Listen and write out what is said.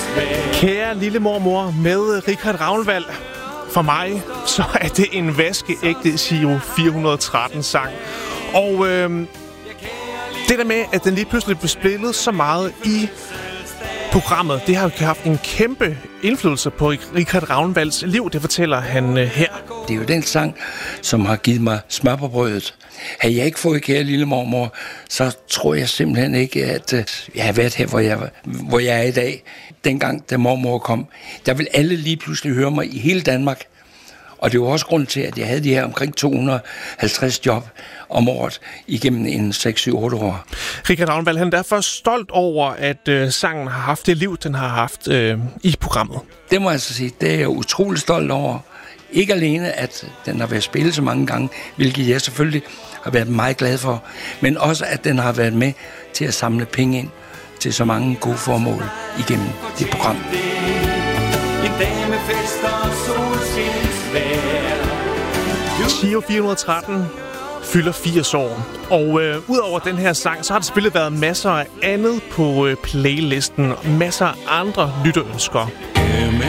Kære lille mormor med Richard Ravnvald. For mig, så er det en vaskeægte Giro 413-sang. Og det der med, at den lige pludselig blev spillet så meget i programmet, det har jo haft en kæmpe indflydelse på Richard Ravnvalds liv. Det fortæller han her. Det er jo den sang, som har givet mig smør på brødet. Havde jeg ikke fået Kære lille mormor, så tror jeg simpelthen ikke, at jeg har været her, hvor jeg er i dag. Dengang, da mormor kom, der vil alle lige pludselig høre mig i hele Danmark. Og det var også grund til, at jeg havde de her omkring 250 job om året igennem en 6-7-8 år. Richard Ravnvald, han er derfor stolt over, at sangen har haft det liv, den har haft i programmet. Det må jeg altså sige, det er jeg utrolig stolt over. Ikke alene, at den har været spillet så mange gange, hvilket jeg selvfølgelig har været meget glad for, men også, at den har været med til at samle penge ind til så mange gode formål igennem det program. Giro 413 fylder 80 år, og udover den her sang, så har der selvfølgelig været masser af andet på playlisten, masser af andre lytterønsker.